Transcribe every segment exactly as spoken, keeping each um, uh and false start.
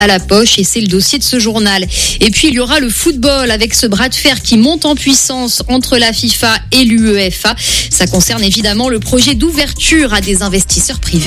à la poche et c'est le dossier de ce journal. Et puis il y aura le football avec ce bras de fer qui monte en puissance entre la FIFA et l'UEFA. Ça concerne évidemment le projet d'ouverture à des investisseurs privés.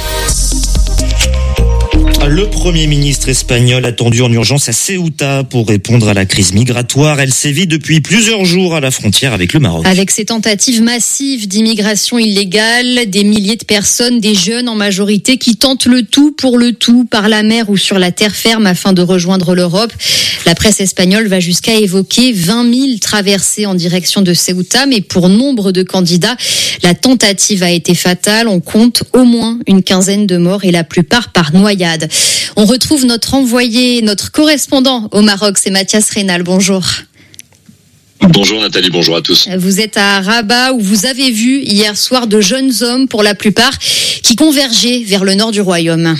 Le Premier ministre espagnol attendu en urgence à Ceuta pour répondre à la crise migratoire. Elle sévit depuis plusieurs jours à la frontière avec le Maroc. Avec ces tentatives massives d'immigration illégale, des milliers de personnes, des jeunes en majorité, qui tentent le tout pour le tout par la mer ou sur la terre ferme afin de rejoindre l'Europe. La presse espagnole va jusqu'à évoquer vingt mille traversées en direction de Ceuta, mais pour nombre de candidats, la tentative a été fatale. On compte au moins une quinzaine de morts et la plupart par noyade. On retrouve notre envoyé, notre correspondant au Maroc, c'est Mathias Reynal. Bonjour. Bonjour Nathalie, bonjour à tous. Vous êtes à Rabat où vous avez vu hier soir de jeunes hommes, pour la plupart, qui convergeaient vers le nord du royaume.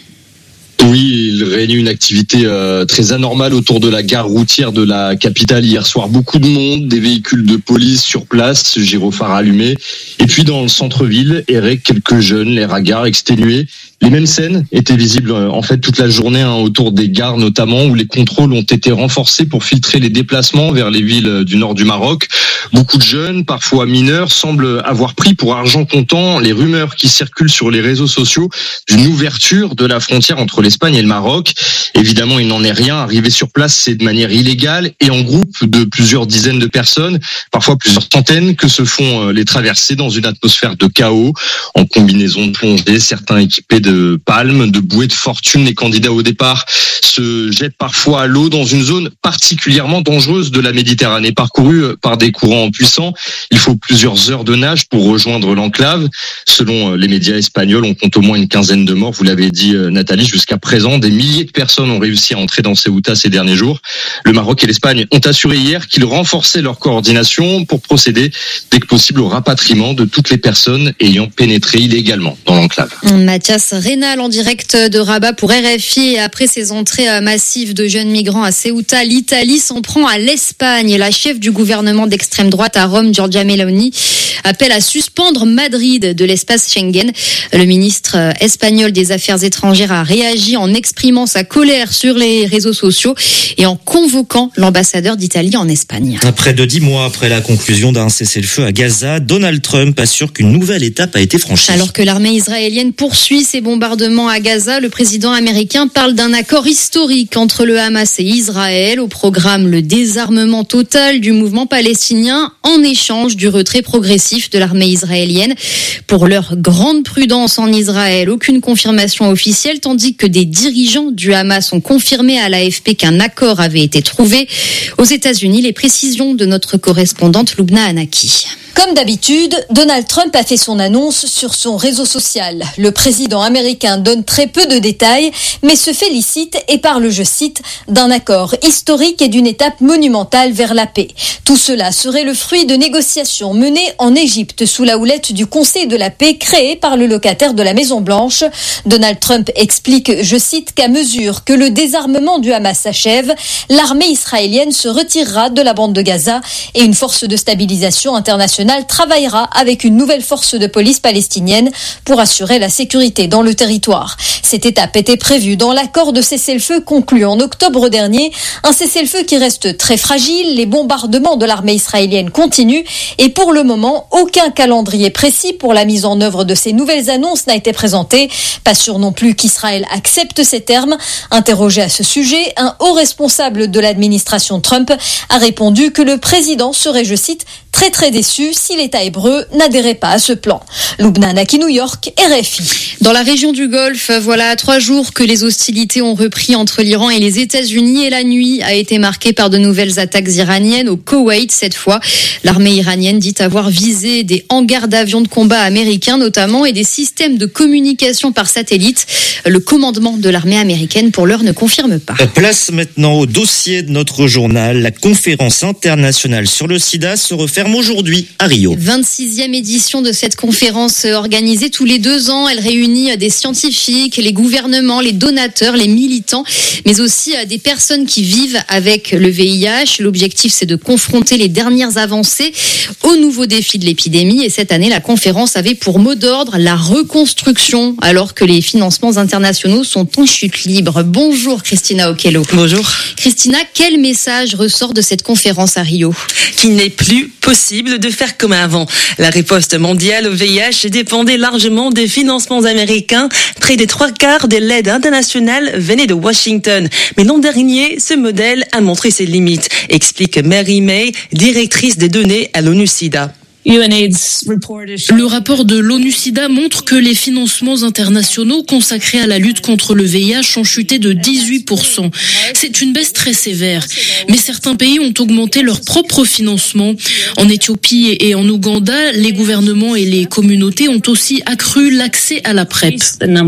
Oui, il régnait une activité euh, très anormale autour de la gare routière de la capitale hier soir. Beaucoup de monde, des véhicules de police sur place, gyrophares allumés. Et puis dans le centre-ville, erraient quelques jeunes, les hagards exténués. Les mêmes scènes étaient visibles en fait toute la journée hein, autour des gares notamment, où les contrôles ont été renforcés pour filtrer les déplacements vers les villes du nord du Maroc. Beaucoup de jeunes, parfois mineurs, semblent avoir pris pour argent comptant les rumeurs qui circulent sur les réseaux sociaux d'une ouverture de la frontière entre l'Espagne et le Maroc. Évidemment, il n'en est rien. Arriver sur place, c'est de manière illégale et en groupe de plusieurs dizaines de personnes, parfois plusieurs centaines, que se font les traversées dans une atmosphère de chaos, en combinaison de plongée, certains équipés de de palmes, de bouées de fortune. Les candidats au départ se jettent parfois à l'eau dans une zone particulièrement dangereuse de la Méditerranée, parcourue par des courants puissants. Il faut plusieurs heures de nage pour rejoindre l'enclave. Selon les médias espagnols, on compte au moins une quinzaine de morts. Vous l'avez dit Nathalie, jusqu'à présent, des milliers de personnes ont réussi à entrer dans Ceuta ces derniers jours. Le Maroc et l'Espagne ont assuré hier qu'ils renforçaient leur coordination pour procéder dès que possible au rapatriement de toutes les personnes ayant pénétré illégalement dans l'enclave. Mathias Reynal en direct de Rabat pour R F I. Et après ces entrées massives de jeunes migrants à Ceuta, l'Italie s'en prend à l'Espagne. La chef du gouvernement d'extrême droite à Rome, Giorgia Meloni, appelle à suspendre Madrid de l'espace Schengen. Le ministre espagnol des Affaires étrangères a réagi en exprimant sa colère sur les réseaux sociaux et en convoquant l'ambassadeur d'Italie en Espagne. Près de dix mois après la conclusion d'un cessez-le-feu à Gaza, Donald Trump assure qu'une nouvelle étape a été franchie. Alors que l'armée israélienne poursuit ses bombardements à Gaza, le président américain parle d'un accord historique entre le Hamas et Israël. Au programme, le désarmement total du mouvement palestinien en échange du retrait progressif de l'armée israélienne. Pour leur grande prudence en Israël, aucune confirmation officielle, tandis que des dirigeants du Hamas ont confirmé à l'A F P qu'un accord avait été trouvé. Aux États-Unis, les précisions de notre correspondante Loubna Anaki. Comme d'habitude, Donald Trump a fait son annonce sur son réseau social. Le président américain donne très peu de détails, mais se félicite et parle, je cite, d'un accord historique et d'une étape monumentale vers la paix. Tout cela serait le fruit de négociations menées en Égypte sous la houlette du Conseil de la paix créé par le locataire de la Maison-Blanche. Donald Trump explique, je cite, qu'à mesure que le désarmement du Hamas s'achève, l'armée israélienne se retirera de la bande de Gaza et une force de stabilisation internationale travaillera avec une nouvelle force de police palestinienne pour assurer la sécurité dans le territoire. Cette étape était prévue dans l'accord de cessez-le-feu conclu en octobre dernier, un cessez-le-feu qui reste très fragile, les bombardements de l'armée israélienne continuent et pour le moment, aucun calendrier précis pour la mise en œuvre de ces nouvelles annonces n'a été présenté. Pas sûr non plus qu'Israël accepte ces termes. Interrogé à ce sujet, un haut responsable de l'administration Trump a répondu que le président serait, je cite, très très déçu si l'État hébreu n'adhérait pas à ce plan. Loubna Anaki, New York, R F I. Dans la région du Golfe, voilà trois jours que les hostilités ont repris entre l'Iran et les États-Unis et la nuit a été marquée par de nouvelles attaques iraniennes au Koweït cette fois. L'armée iranienne dit avoir visé des hangars d'avions de combat américains notamment et des systèmes de communication par satellite. Le commandement de l'armée américaine pour l'heure ne confirme pas. Place maintenant au dossier de notre journal. La conférence internationale sur le sida se referme aujourd'hui à Rio. vingt-sixième édition de cette conférence organisée tous les deux ans. Elle réunit des scientifiques, les gouvernements, les donateurs, les militants, mais aussi des personnes qui vivent avec le V I H. L'objectif, c'est de confronter les dernières avancées aux nouveaux défis de l'épidémie. Et cette année, la conférence avait pour mot d'ordre la reconstruction, alors que les financements internationaux sont en chute libre. Bonjour Christina Okello. Bonjour. Christina, quel message ressort de cette conférence à Rio ? Qu'il n'est plus possible de faire comme avant. La riposte mondiale au V I H dépendait largement des financements américains. Près des trois quarts de l'aide internationale venaient de Washington. Mais l'an dernier, ce modèle a montré ses limites, explique Mary May, directrice des données à l'ONU-SIDA. Le rapport de l'ONU-SIDA montre que les financements internationaux consacrés à la lutte contre le V I H ont chuté de dix-huit pour cent. C'est une baisse très sévère. Mais certains pays ont augmenté leurs propres financements. En Éthiopie et en Ouganda, les gouvernements et les communautés ont aussi accru l'accès à la PrEP.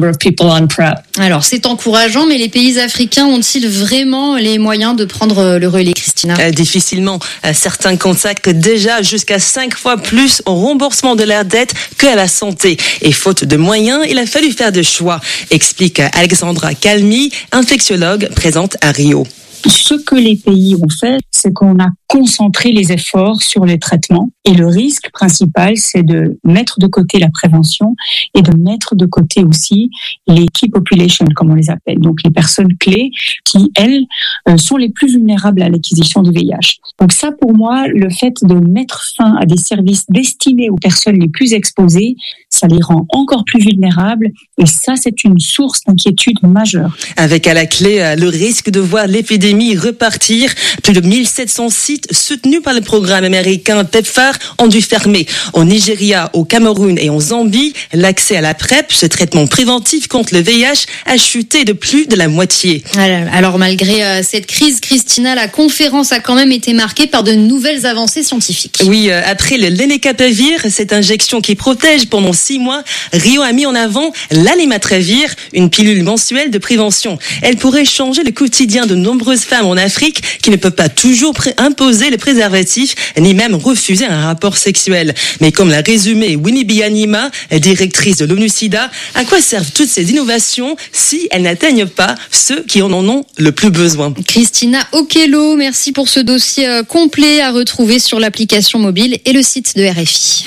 Alors, c'est encourageant, mais les pays africains ont-ils vraiment les moyens de prendre le relais, Christina ? euh, Difficilement. Certains consacrent déjà jusqu'à cinq fois plus plus au remboursement de leur dette qu'à la santé. Et faute de moyens, il a fallu faire des choix, explique Alexandra Calmi, infectiologue présente à Rio. Ce que les pays ont fait, c'est qu'on a concentré les efforts sur les traitements. Et le risque principal, c'est de mettre de côté la prévention et de mettre de côté aussi les key populations, comme on les appelle. Donc les personnes clés qui, elles, sont les plus vulnérables à l'acquisition du V I H. Donc ça, pour moi, le fait de mettre fin à des services destinés aux personnes les plus exposées, ça les rend encore plus vulnérables. Et ça, c'est une source d'inquiétude majeure. Avec à la clé le risque de voir l'épidémie repartir. Plus de mille sept cents sites soutenus par le programme américain PEPFAR ont dû fermer. Au Nigeria, au Cameroun et en Zambie, l'accès à la PrEP, ce traitement préventif contre le V I H, a chuté de plus de la moitié. Alors malgré cette crise, Christina, la conférence a quand même été marquée par de nouvelles avancées scientifiques. Oui, après le lenacapavir, cette injection qui protège pendant six mois, Rio a mis en avant l'alimatravir, une pilule mensuelle de prévention. Elle pourrait changer le quotidien de nombreuses femmes en Afrique qui ne peuvent pas toujours pré- imposer les préservatifs ni même refuser un rapport sexuel. Mais comme l'a résumé Winnie Byanyima, directrice de l'ONU-SIDA, à quoi servent toutes ces innovations si elles n'atteignent pas ceux qui en ont le plus besoin? Christina Okello, merci pour ce dossier complet à retrouver sur l'application mobile et le site de R F I.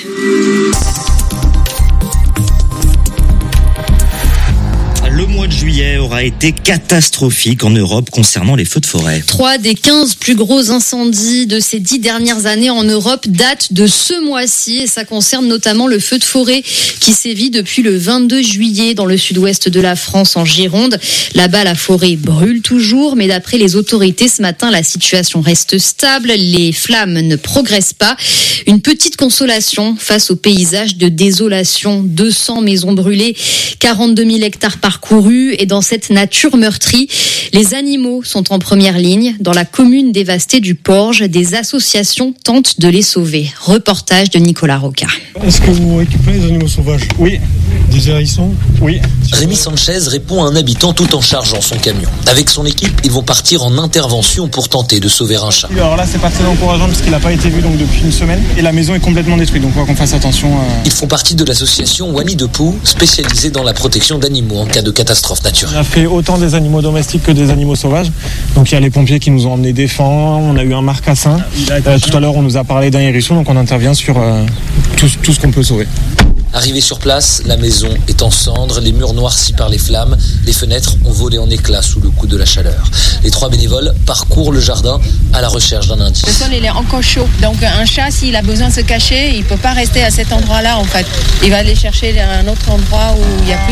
Le mois de juillet aura été catastrophique en Europe concernant les feux de forêt. Trois des quinze plus gros incendies de ces dix dernières années en Europe datent de ce mois-ci et ça concerne notamment le feu de forêt qui sévit depuis le vingt-deux juillet dans le sud-ouest de la France en Gironde. Là-bas, la forêt brûle toujours, mais d'après les autorités ce matin, la situation reste stable. Les flammes ne progressent pas. Une petite consolation face au paysage de désolation. deux cents maisons brûlées, quarante-deux mille hectares parcourus. Et dans cette nature meurtrie, les animaux sont en première ligne. Dans la commune dévastée du Porge, des associations tentent de les sauver. Reportage de Nicolas Roca. Est-ce que vous récupérez les animaux sauvages ? Oui. Des hérissons ? Oui. Rémi Sanchez répond à un habitant tout en chargeant son camion. Avec son équipe, ils vont partir en intervention pour tenter de sauver un chat. Alors là, c'est pas très encourageant parce qu'il n'a pas été vu donc depuis une semaine et la maison est complètement détruite. Donc il faut qu'on fasse attention. À... Ils font partie de l'association Wani de Pou, spécialisée dans la protection d'animaux en cas de catastrophe naturelle. On a fait autant des animaux domestiques que des animaux sauvages. Donc il y a les pompiers qui nous ont emmené des fans, on a eu un marcassin. Euh, tout à l'heure, on nous a parlé d'un hérisson, donc on intervient sur euh, tout, tout ce qu'on peut sauver. Arrivé sur place, la maison est en cendres, les murs noircis par les flammes, les fenêtres ont volé en éclats sous le coup de la chaleur. Les trois bénévoles parcourent le jardin à la recherche d'un indice. Le sol il est encore chaud, donc un chat s'il a besoin de se cacher, il peut pas rester à cet endroit-là en fait. Il va aller chercher un autre endroit où il y a plus